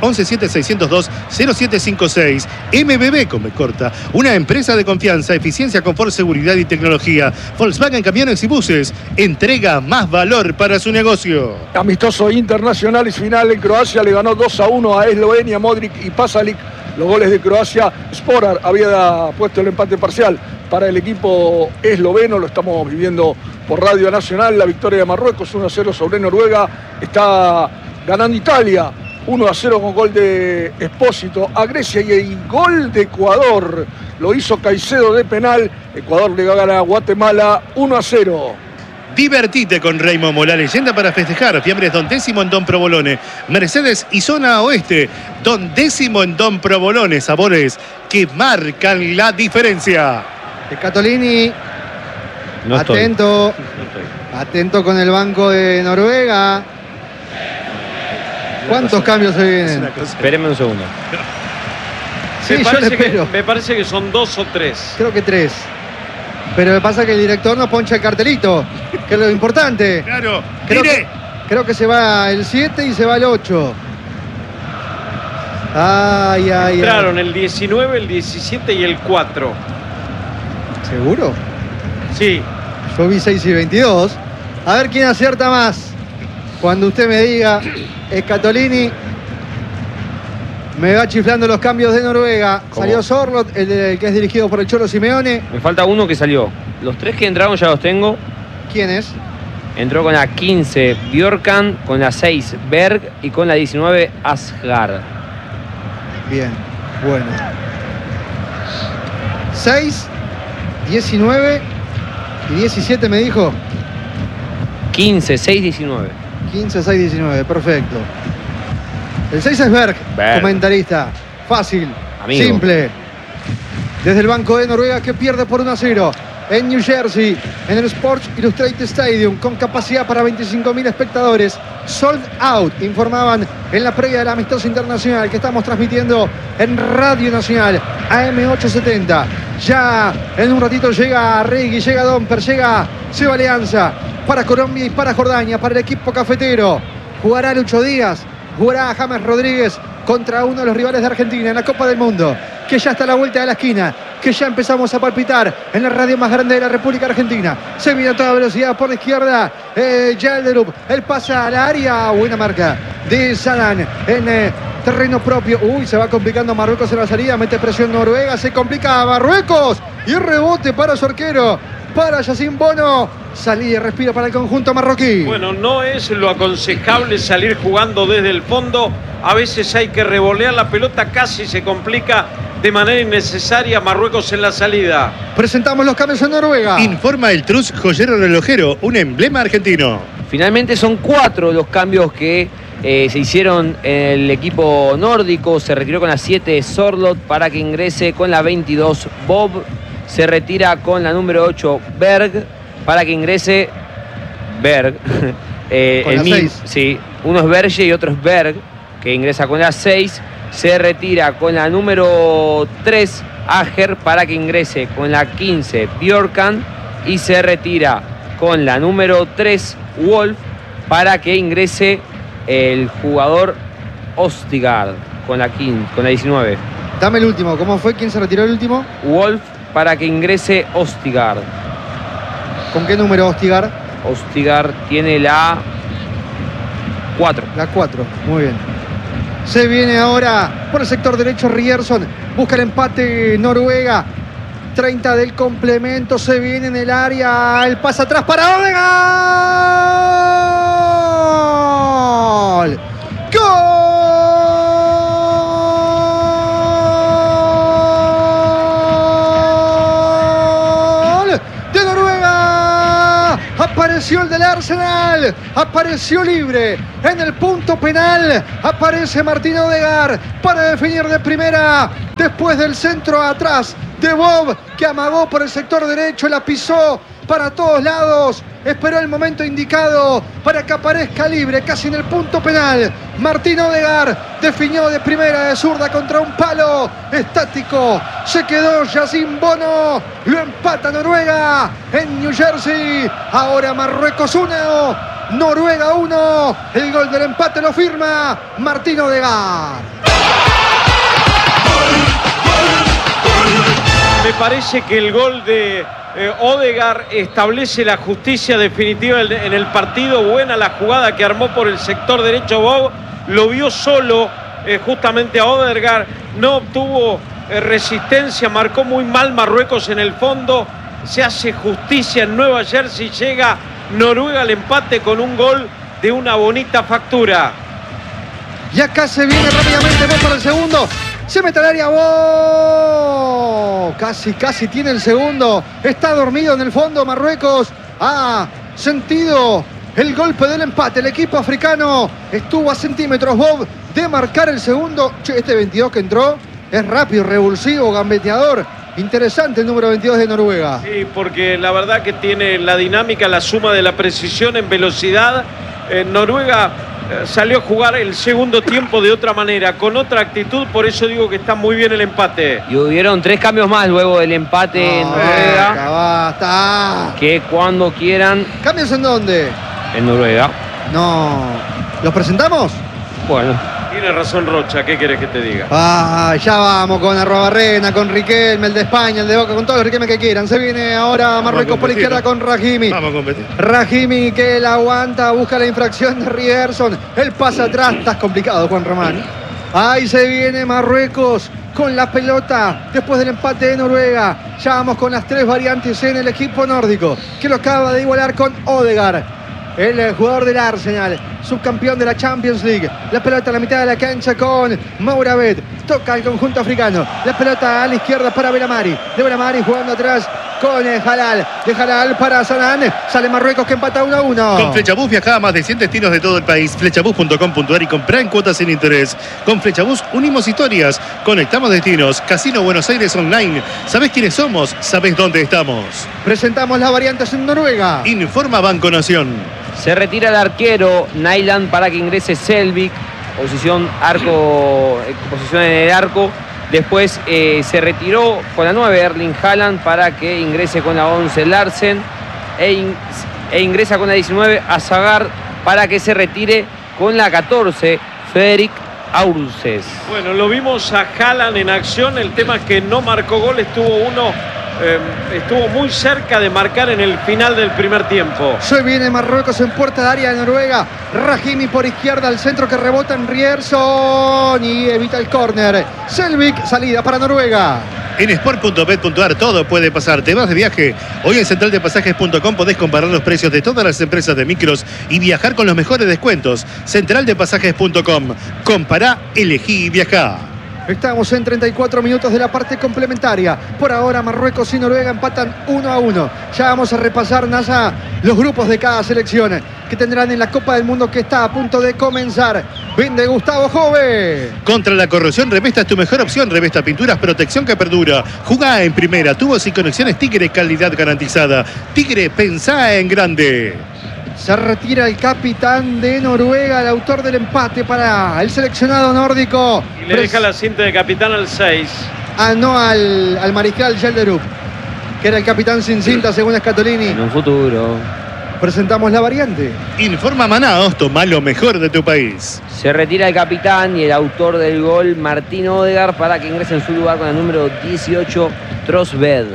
117-602-0756. MBB, con B corta. Una empresa de confianza, eficiencia, confort, seguridad y tecnología. Volkswagen Camiones y Buses. Entrega más valor para su negocio. Amistoso internacional y final en Croacia. Le ganó 2-1 a Eslovenia, Modric y Pasalic. Los goles de Croacia. Sporar había puesto el empate parcial para el equipo esloveno. Lo estamos viviendo por Radio Nacional. La victoria de Marruecos 1-0 sobre Noruega. Está ganando Italia 1-0 con gol de Espósito a Grecia y gol de Ecuador. Lo hizo Caicedo de penal. Ecuador le gana a Guatemala 1-0. Divertite con Raymond Mola, leyenda para festejar. Fiambres Don Décimo en Don Provolone. Mercedes y Zona Oeste. Don Décimo en Don Provolone. Sabores que marcan la diferencia. Scatolini, No estoy. atento. Atento con el banco de Noruega. ¿Cuántos cambios se vienen? Espéreme un segundo. Sí, yo le espero. Me parece que son 2 o 3. Creo que 3. Pero me pasa que el director nos poncha el cartelito, que es lo importante. Claro, Creo que se va el 7 y se va el 8. Ay. Entraron el 19, el 17 y el 4. ¿Seguro? Sí. Yo vi 6 y 22. A ver quién acierta más. Cuando usted me diga, Scatolini me va chiflando los cambios de Noruega. ¿Cómo? Salió Sorlot, el que es dirigido por el Cholo Simeone. Me falta uno que salió. Los 3 que entraron ya los tengo. ¿Quién es? Entró con la 15 Bjorkan, con la 6 Berg y con la 19 Asgard. Bien, bueno. 6, 19 y 17 me dijo. 15, 6, 19. 15, 6, 19, perfecto. El 6 es Berg, comentarista. Fácil, Amigo. simple. Desde el banco de Noruega que pierde por 1-0 en New Jersey, en el Sports Illustrated Stadium, con capacidad para 25.000 espectadores. Sold out, informaban en la previa del amistoso internacional que estamos transmitiendo en Radio Nacional, AM870. Ya en un ratito llega Regui, llega Domper, llega Seba Alianza para Colombia y para Jordania, para el equipo cafetero. Jugará Lucho Díaz, jugará James Rodríguez contra uno de los rivales de Argentina en la Copa del Mundo, que ya está a la vuelta de la esquina, que ya empezamos a palpitar en la radio más grande de la República Argentina. Se viene a toda velocidad por la izquierda, Yelderup, el pase al área, buena marca de Sadan en terreno propio. Uy, se va complicando Marruecos en la salida, mete presión Noruega, se complica a Marruecos y rebote para su arquero, para Yacine Bono. Salida y respiro para el conjunto marroquí. Bueno, no es lo aconsejable salir jugando desde el fondo. A veces hay que revolear la pelota, casi se complica de manera innecesaria Marruecos en la salida. Presentamos los cambios en Noruega. Informa el Trus Joyero Relojero, un emblema argentino. Finalmente son 4 los cambios que se hicieron en el equipo nórdico. Se retiró con la 7 Sorlot para que ingrese con la 22 Bob. Se retira con la número 8 Berg para que ingrese Berg. Con la 6. Sí, uno es Berge y otro es Berg, que ingresa con la 6. Se retira con la número 3 Ager para que ingrese con la 15 Bjorkan. Y se retira con la número 3 Wolf para que ingrese el jugador Ostigard con la 19. Dame el último, ¿cómo fue? ¿Quién se retiró el último? Wolf para que ingrese Ostigard. ¿Con qué número Ostigard? Ostigard tiene la 4. La 4, muy bien. Se viene ahora por el sector derecho Ryerson. Busca el empate Noruega. 30 del complemento. Se viene en el área. El pase atrás para Odegaard. ¡Gol! De Noruega. Apareció el del Arsenal. Apareció libre. En el punto penal aparece Martín Odegaard para definir de primera. Después del centro atrás de Bob, que amagó por el sector derecho, la pisó para todos lados. Esperó el momento indicado para que aparezca libre, casi en el punto penal. Martín Odegaard definió de primera, de zurda contra un palo estático. Se quedó Yacine Bono. Lo empata Noruega en New Jersey. Ahora Marruecos 1, Noruega 1. El gol del empate lo firma Martín Odegaard. Me parece que el gol de Odegaard establece la justicia definitiva en el partido. Buena la jugada que armó por el sector derecho Bob. Lo vio solo justamente a Odegaard. No obtuvo resistencia. Marcó muy mal Marruecos en el fondo. Se hace justicia en Nueva Jersey. Llega Noruega al empate con un gol de una bonita factura. Y acá se viene rápidamente Bob para el segundo. Se mete al área, ¡oh! Casi tiene el segundo. Está dormido en el fondo Marruecos. Ha sentido el golpe del empate. El equipo africano estuvo a centímetros, Bob, de marcar el segundo. Che, este 22 que entró es rápido, revulsivo, gambeteador. Interesante el número 22 de Noruega. Sí, porque la verdad que tiene la dinámica, la suma de la precisión en velocidad. Noruega salió a jugar el segundo tiempo de otra manera, con otra actitud, por eso digo que está muy bien el empate. Y hubieron 3 cambios más luego del empate en Noruega. Basta. Que cuando quieran. ¿Cambios en dónde? En Noruega. No. ¿Los presentamos? Bueno. Tiene razón Rocha, ¿qué querés que te diga? Ya vamos con Arrobarrena, con Riquelme, el de España, el de Boca, con todos los Riquelme que quieran. Se viene ahora Marruecos por la izquierda con Rahimi. Vamos a competir. Rahimi que la aguanta, busca la infracción de Ryerson. El pase atrás, estás complicado, Juan Román. Ahí se viene Marruecos con la pelota después del empate de Noruega. Ya vamos con las 3 variantes en el equipo nórdico, que lo acaba de igualar con Odegaard, el jugador del Arsenal, subcampeón de la Champions League. La pelota a la mitad de la cancha con Mouravet. Toca el conjunto africano. La pelota a la izquierda para Belamari. De Belamari jugando atrás con Halal. De Halal para Sanán. Sale Marruecos que empata 1-1. Con Flechabús viaja a más de 100 destinos de todo el país. Flechabús.com.ar y comprá en cuotas sin interés. Con Flechabús unimos historias, conectamos destinos. Casino Buenos Aires Online. ¿Sabés quiénes somos? ¿Sabés dónde estamos? Presentamos las variantes en Noruega. Informa Banco Nación. Se retira el arquero Nyland para que ingrese Selvik. Posición en el arco. Después se retiró con la 9 Erling Haaland para que ingrese con la 11 Larsen. E ingresa con la 19 Azagard para que se retire con la 14 Fredrik Aurses. Bueno, lo vimos a Haaland en acción. El tema es que no marcó gol. Estuvo muy cerca de marcar en el final del primer tiempo. Se viene Marruecos en puerta de área de Noruega. Rahimi por izquierda al centro que rebota en Ryerson y evita el córner. Selvik, salida para Noruega. En sport.bet.ar todo puede pasar. ¿Te vas de viaje? Hoy en centraldepasajes.com podés comparar los precios de todas las empresas de micros y viajar con los mejores descuentos. Centraldepasajes.com. Compará, elegí y viajá. Estamos en 34 minutos de la parte complementaria. Por ahora Marruecos y Noruega empatan 1-1. Ya vamos a repasar, Nasa, los grupos de cada selección que tendrán en la Copa del Mundo que está a punto de comenzar. Vende Gustavo Jove. Contra la corrosión, Revesta es tu mejor opción. Revesta Pinturas, protección que perdura. Jugá en primera, tubos y conexiones Tigre, calidad garantizada. Tigre, pensá en grande. Se retira el capitán de Noruega, el autor del empate para el seleccionado nórdico. Y le deja la cinta de capitán al 6. No al mariscal Gelderup, que era el capitán sin cinta según Scatolini. En un futuro. Presentamos la variante. Informa Manaos, toma lo mejor de tu país. Se retira el capitán y el autor del gol, Martín Odegaard, para que ingrese en su lugar con el número 18, Trosved.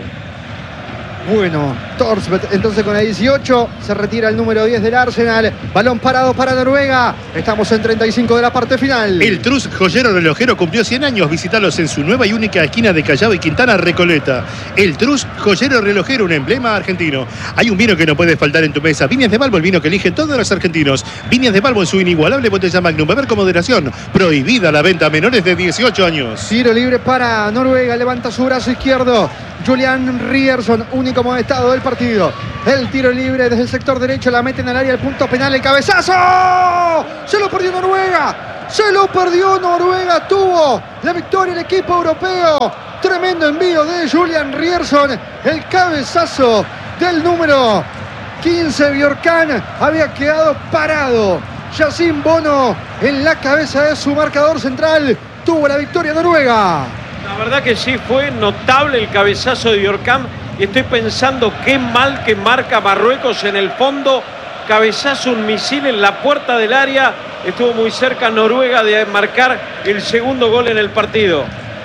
Bueno, Torsved, entonces con la 18 se retira el número 10 del Arsenal. Balón parado para Noruega. Estamos en 35 de la parte final. El Trus Joyero Relojero cumplió 100 años. Visítalos en su nueva y única esquina de Callao y Quintana, Recoleta. El Trus Joyero Relojero, un emblema argentino. Hay un vino que no puede faltar en tu mesa. Viñas de Balbo, el vino que eligen todos los argentinos. Viñas de Balbo en su inigualable botella Magnum. Beber con moderación. Prohibida la venta a menores de 18 años. Tiro libre para Noruega. Levanta su brazo izquierdo Julian Ryerson, único amonestado del partido. El tiro libre desde el sector derecho, la mete en el área, el punto penal, el cabezazo. Se lo perdió Noruega. Se lo perdió Noruega. Tuvo la victoria el equipo europeo. Tremendo envío de Julian Ryerson. El cabezazo del número 15, Bjorkan, había quedado parado. Yacine Bono en la cabeza de su marcador central. Tuvo la victoria Noruega. La verdad que sí, fue notable el cabezazo de Bjorkan. Y estoy pensando qué mal que marca Marruecos en el fondo. Cabezazo, un misil en la puerta del área. Estuvo muy cerca Noruega de marcar el segundo gol en el partido.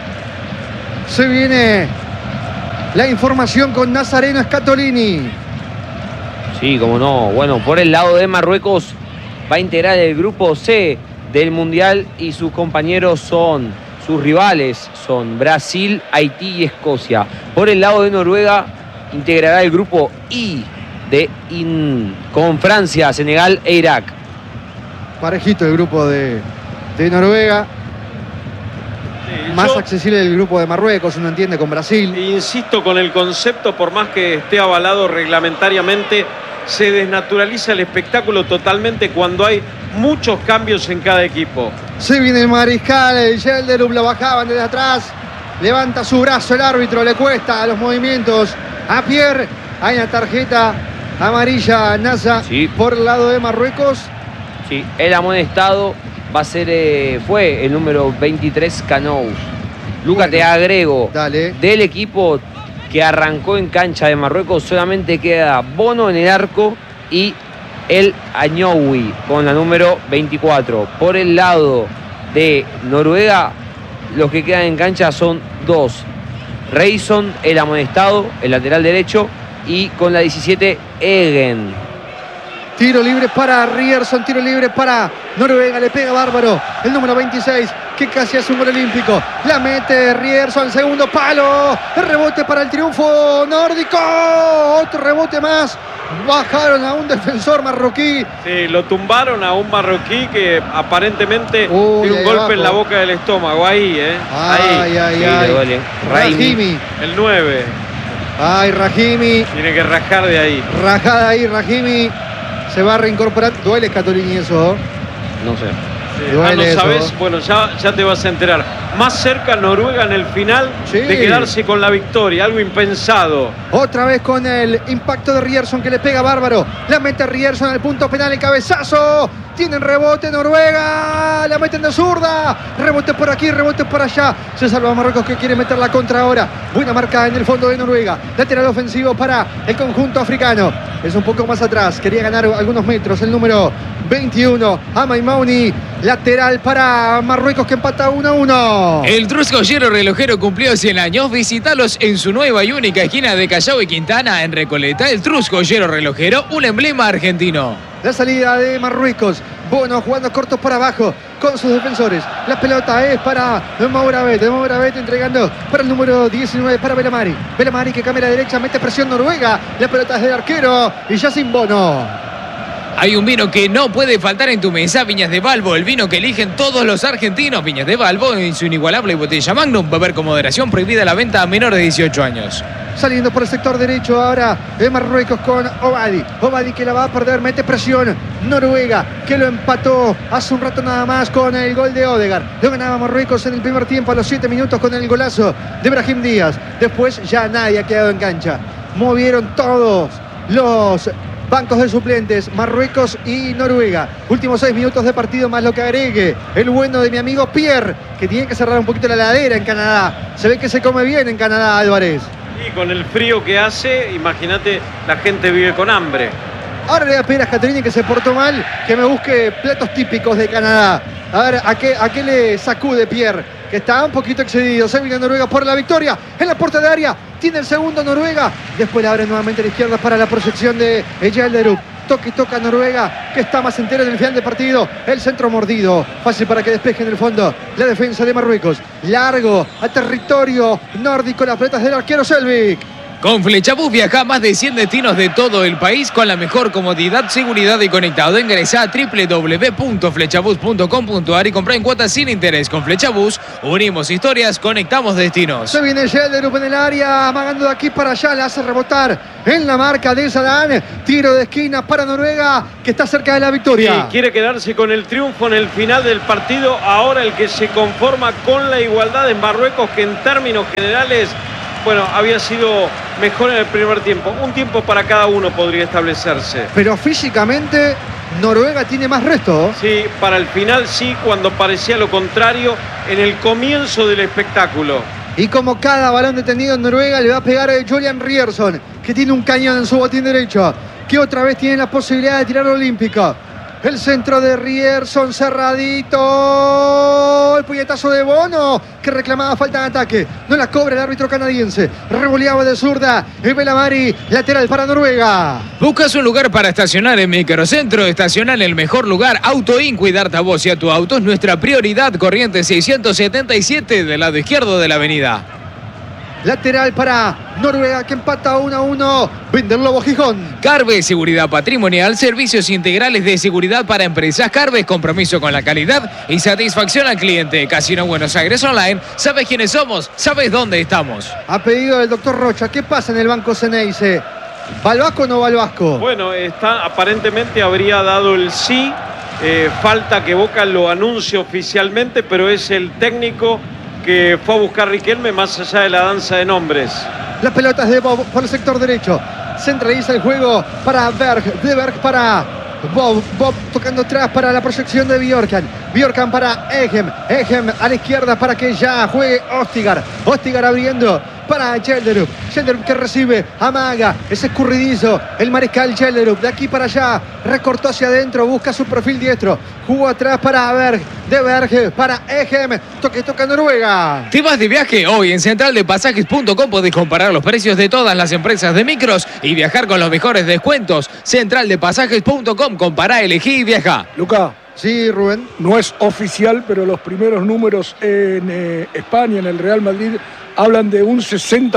Se viene la información con Nazareno Scatolini. Sí, como no. Bueno, por el lado de Marruecos va a integrar el grupo C del Mundial y sus compañeros sus rivales son Brasil, Haití y Escocia. Por el lado de Noruega integrará el grupo I con Francia, Senegal e Irak. Parejito el grupo de Noruega. Más accesible el grupo de Marruecos, uno entiende, con Brasil. Insisto con el concepto, por más que esté avalado reglamentariamente, se desnaturaliza el espectáculo totalmente cuando hay muchos cambios en cada equipo. Se viene el mariscal, el Gelderup, lo bajaban desde atrás. Levanta su brazo el árbitro, le cuesta los movimientos a Pierre. Hay una tarjeta amarilla a Nasa, sí, por el lado de Marruecos. Sí, el amonestado va a ser, fue el número 23, Canous. Luca, bueno, te agrego, dale, del equipo que arrancó en cancha de Marruecos solamente queda Bono en el arco y el Añoui con la número 24. Por el lado de Noruega, los que quedan en cancha son dos. Reison, el amonestado, el lateral derecho, y con la 17, Egen. Tiro libre para Ryerson, tiro libre para Noruega, le pega bárbaro el número 26, que casi hace un gol olímpico. La mete Ryerson, segundo palo, el rebote para el triunfo nórdico, otro rebote más. Bajaron a un defensor marroquí. Sí, lo tumbaron a un marroquí que aparentemente tiene un golpe abajo en la boca del estómago. Ahí, Ay, duele. Rahimi. El 9. Ay, Rahimi. Tiene que rajar de ahí. Rajada ahí, Rahimi. Se va a reincorporar. Duele, Scatolini, eso. No sé. No sabes, bueno, ya te vas a enterar. Más cerca Noruega en el final, sí, de quedarse con la victoria, algo impensado. Otra vez con el impacto de Ryerson, que le pega bárbaro. La mete Ryerson al punto penal, el cabezazo. Tienen rebote Noruega, la meten de zurda. Rebote por aquí, rebote por allá. Se salva Marruecos, que quiere meter la contra ahora. Buena marca en el fondo de Noruega. Lateral ofensivo para el conjunto africano. Es un poco más atrás, quería ganar algunos metros el número 21, Amai Mauni. Lateral para Marruecos, que empata 1-1. El Trus Joyero Relojero cumplió 100 años. Visítalos en su nueva y única esquina de Callao y Quintana, en Recoleta. El Trus Joyero Relojero, un emblema argentino. La salida de Marruecos. Bono jugando cortos por abajo con sus defensores. La pelota es para Mouravet. Mouravet entregando para el número 19 para Belamari. Belamari, que cambia a la derecha, mete presión Noruega. La pelota es del arquero y Yacine Bono. Hay un vino que no puede faltar en tu mesa, Viñas de Balbo, el vino que eligen todos los argentinos. Viñas de Balbo en su inigualable botella Magnum. Beber con moderación, prohibida la venta a menores de 18 años. Saliendo por el sector derecho ahora de Marruecos con Obadi. Obadi, que la va a perder, mete presión Noruega, que lo empató hace un rato nada más con el gol de Odegaard. Lo ganaba Marruecos en el primer tiempo a los 7 minutos con el golazo de Brahim Díaz. Después ya nadie ha quedado en cancha. Movieron todos los bancos de suplentes, Marruecos y Noruega. Últimos 6 minutos de partido, más lo que agregue el bueno de mi amigo Pierre, que tiene que cerrar un poquito la heladera en Canadá. Se ve que se come bien en Canadá, Álvarez. Y con el frío que hace, imagínate, la gente vive con hambre. Ahora le voy a pedir a Scatolini, que se portó mal, que me busque platos típicos de Canadá. A ver, ¿a qué le sacude Pierre que está un poquito excedido. Se viene Noruega por la victoria en la puerta de área. Tiene el segundo Noruega. Después la abre nuevamente a la izquierda para la proyección de Gelderup. Toca y toca Noruega, que está más entero en el final del partido. El centro mordido, fácil para que despeje en el fondo la defensa de Marruecos. Largo a territorio nórdico, las pelotas del arquero Selvik. Con Flechabús viaja a más de 100 destinos de todo el país con la mejor comodidad, seguridad y conectado. Ingresa a www.flechabús.com.ar y compra en cuotas sin interés. Con Flechabús unimos historias, conectamos destinos. Se viene Gelderup en el área, amagando de aquí para allá, la hace rebotar en la marca de Zidane. Tiro de esquina para Noruega, que está cerca de la victoria. Sí, quiere quedarse con el triunfo en el final del partido. Ahora el que se conforma con la igualdad en Marruecos, que en términos generales, bueno, había sido mejor en el primer tiempo. Un tiempo para cada uno podría establecerse. Pero físicamente Noruega tiene más resto. Sí, para el final sí, cuando parecía lo contrario en el comienzo del espectáculo. Y como cada balón detenido en Noruega le va a pegar a Julian Ryerson, que tiene un cañón en su botín derecho, que otra vez tiene la posibilidad de tirar olímpico. El centro de Ryerson cerradito. El puñetazo de Bono, que reclamaba falta de ataque. No la cobra el árbitro canadiense. Revoleaba de zurda. El Belamari, lateral para Noruega. ¿Buscas un lugar para estacionar en Microcentro? Estaciona en el mejor lugar. Autoin, cuidarte a vos y a tu auto es nuestra prioridad. Corriente 677 del lado izquierdo de la avenida. Lateral para Noruega, que empata 1-1. Vende el Lobo Gijón. Carve, seguridad patrimonial, servicios integrales de seguridad para empresas. Carve, compromiso con la calidad y satisfacción al cliente. Casino Buenos Aires Online. ¿Sabes quiénes somos? ¿Sabes dónde estamos? A pedido del doctor Rocha, ¿qué pasa en el Banco Ceneice? ¿Va al Vasco o no va al Vasco? Bueno, aparentemente habría dado el sí. Falta que Boca lo anuncie oficialmente, pero es el técnico que fue a buscar Riquelme más allá de la danza de nombres. Las pelotas de Bob por el sector derecho. Centraliza el juego para Berg. De Berg para Bob. Bob tocando atrás para la proyección de Bjorkan. Bjorkan para Egem. Egem a la izquierda para que ya juegue Ostigar. Ostigar abriendo para Gelderup. Gelderup que recibe, amaga, es escurridizo. El mariscal Gelderup de aquí para allá. Recortó hacia adentro, busca su perfil diestro. Jugó atrás para Berg. De Berg para Egem. Toca Noruega. ¿Te vas de viaje? Hoy en centraldepasajes.com podés comparar los precios de todas las empresas de micros y viajar con los mejores descuentos. Centraldepasajes.com. Compará, elegí y viaja. Luca. Sí, Rubén. No es oficial, pero los primeros números en España, en el Real Madrid, hablan de un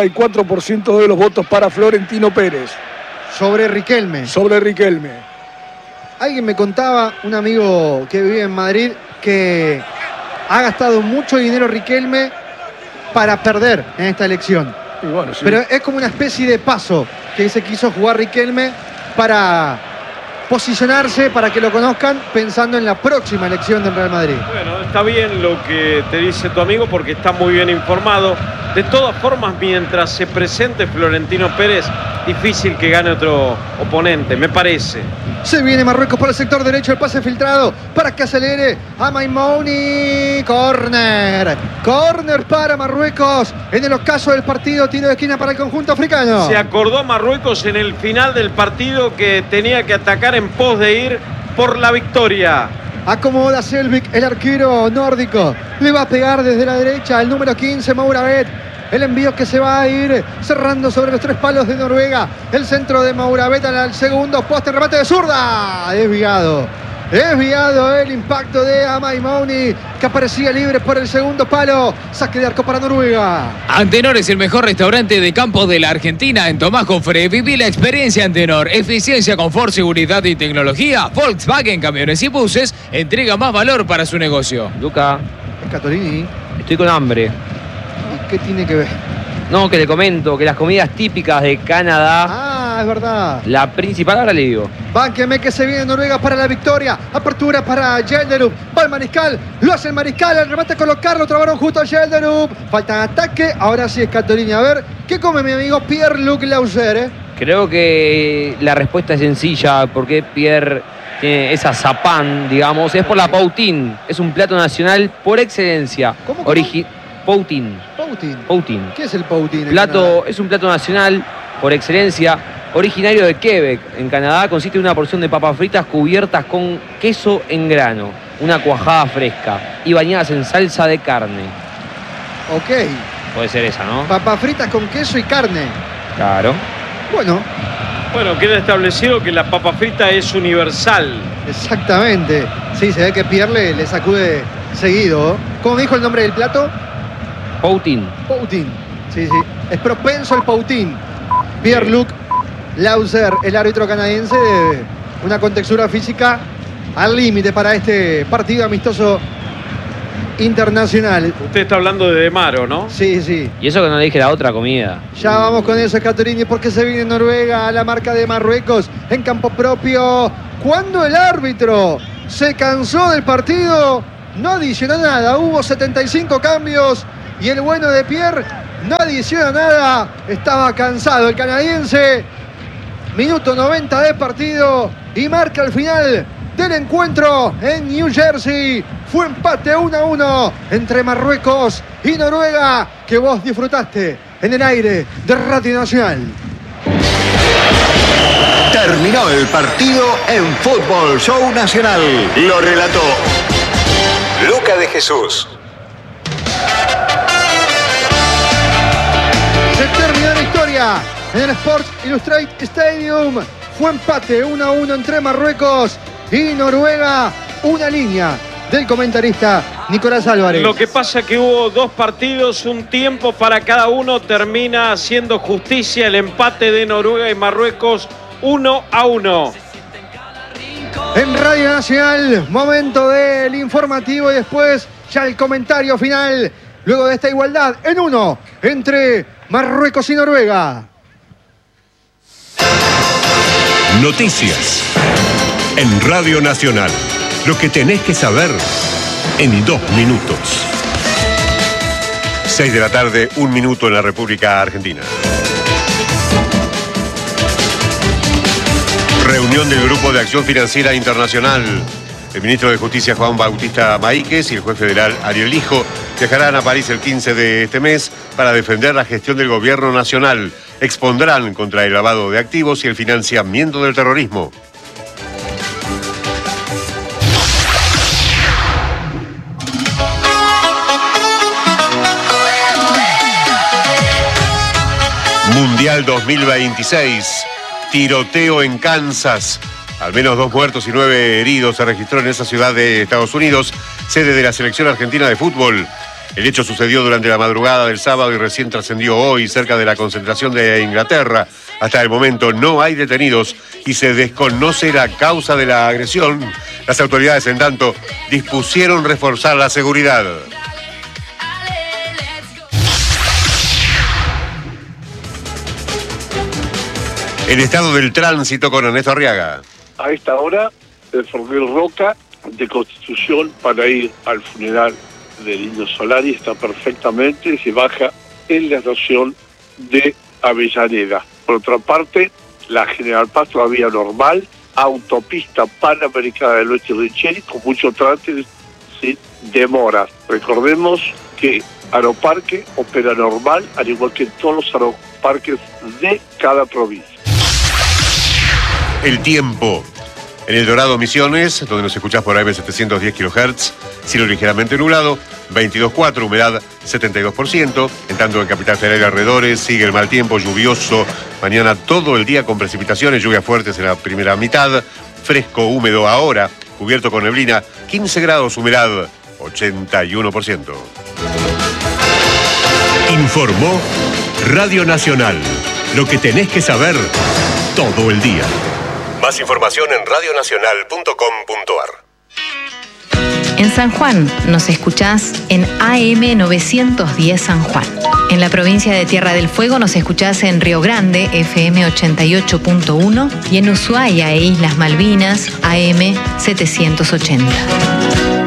64% de los votos para Florentino Pérez. Sobre Riquelme. Sobre Riquelme. Alguien me contaba, un amigo que vive en Madrid, que ha gastado mucho dinero Riquelme para perder en esta elección. Y bueno, sí. Pero es como una especie de paso que se quiso jugar Riquelme para posicionarse, para que lo conozcan, pensando en la próxima elección del Real Madrid. Bueno, está bien lo que te dice tu amigo porque está muy bien informado. De todas formas, mientras se presente Florentino Pérez, difícil que gane otro oponente, me parece. Se viene Marruecos por el sector derecho, el pase filtrado para que acelere a Maimouni. Corner para Marruecos. En el ocaso del partido, tiro de esquina para el conjunto africano. Se acordó a Marruecos en el final del partido que tenía que atacar en pos de ir por la victoria. Acomoda Selvik, el arquero nórdico. Le va a pegar desde la derecha el número 15, Mouravet. El envío que se va a ir cerrando sobre los tres palos de Noruega. El centro de Mouravet al segundo poste, remate de zurda. Desviado el impacto de Maimouni, que aparecía libre por el segundo palo. Saque de arco para Noruega. Antenor es el mejor restaurante de campo de la Argentina. En Tomás Jofre viví la experiencia Antenor. Eficiencia, confort, seguridad y tecnología. Volkswagen Camiones y Buses entrega más valor para su negocio. Luca, Scatolini, estoy con hambre. ¿y qué tiene que ver? No, que le comento que las comidas típicas de Canadá, Es verdad. la principal, ahora le digo. Bánqueme que se viene Noruega para la victoria. Apertura para Gelderup. Va el mariscal. Lo hace el mariscal. El remate a colocarlo. Trabaron justo a Gelderup. Falta ataque. Ahora sí es Scatolini. A ver, ¿qué come mi amigo Pierre-Luc Lauser? Creo que la respuesta es sencilla, porque Pierre tiene esa zapán, digamos, es por la poutine. Es un plato nacional por excelencia. ¿Cómo? Poutine. Poutine. ¿Qué es el poutine? Es un plato nacional por excelencia, originario de Quebec, en Canadá. Consiste en una porción de papas fritas cubiertas con queso en grano, una cuajada fresca y bañadas en salsa de carne. Ok. Puede ser esa, ¿no? Papas fritas con queso y carne. Claro. Bueno, Bueno, queda establecido que la papa frita es universal. exactamente. Sí, se ve que Pierre le sacude seguido. ¿Cómo dijo el nombre del plato? Poutin. Poutin. Sí, sí. Es propenso el Poutin. Pierre-Luc Lauser, el árbitro canadiense, de una contextura física al límite para este partido amistoso internacional. Usted está hablando de Demaro, ¿no? Sí, sí. Y eso que no le dije la otra comida. Ya vamos con eso, Catorini, porque se viene Noruega a la marca de Marruecos en campo propio. Cuando el árbitro se cansó del partido, no adicionó nada. Hubo 75 cambios y el bueno de Pierre no adiciona nada. Estaba cansado el canadiense. Minuto 90 de partido y marca el final del encuentro en New Jersey. Fue empate 1-1 entre Marruecos y Noruega, que vos disfrutaste en el aire de Radio Nacional. Terminó el partido en Fútbol Show Nacional. Lo relató Luca de Jesús. Se terminó la historia en el Sports Illustrated Stadium. Fue empate 1-1 entre Marruecos y Noruega. Una línea del comentarista Nicolás Álvarez. Lo que pasa es que hubo dos partidos, un tiempo para cada uno. Termina haciendo justicia el empate de Noruega y Marruecos 1-1. En Radio Nacional, momento del informativo y después ya el comentario final. Luego de esta igualdad en 1 entre Marruecos y Noruega. Noticias en Radio Nacional. Lo que tenés que saber en 2 minutos. 6 de la tarde, 1 minuto en la República Argentina. Reunión del Grupo de Acción Financiera Internacional. El ministro de Justicia Juan Bautista Maíquez y el juez federal Ariel Lijo viajarán a París el 15 de este mes para defender la gestión del gobierno nacional. Expondrán contra el lavado de activos y el financiamiento del terrorismo. Mundial 2026. Tiroteo en Kansas. Al menos 2 muertos y 9 heridos se registró en esa ciudad de Estados Unidos, sede de la selección argentina de fútbol. El hecho sucedió durante la madrugada del sábado y recién trascendió hoy cerca de la concentración de Inglaterra. Hasta el momento no hay detenidos y se desconoce la causa de la agresión. Las autoridades, en tanto, dispusieron reforzar la seguridad. El estado del tránsito con Ernesto Arriaga. A esta hora, el ferrocarril Roca de Constitución para ir al funeral del Indio Solari está perfectamente, se baja en la estación de Avellaneda. Por otra parte, la General Paz todavía normal, autopista Panamericana del Oeste Richeri con mucho tránsito sin demoras. Recordemos que Aeroparque opera normal, al igual que todos los aeroparques de cada provincia. El tiempo. En El Dorado, Misiones, donde nos escuchás por AM 710 kHz, cielo ligeramente nublado, 22,4, humedad 72%. En tanto, en Capital Federal y alrededores sigue el mal tiempo, lluvioso. Mañana todo el día con precipitaciones, lluvias fuertes en la primera mitad. Fresco, húmedo ahora, cubierto con neblina, 15 grados, humedad 81%. Informó Radio Nacional. Lo que tenés que saber todo el día. Más información en radionacional.com.ar. En San Juan nos escuchás en AM 910 San Juan. En la provincia de Tierra del Fuego nos escuchás en Río Grande, FM 88.1, y en Ushuaia e Islas Malvinas, AM 780.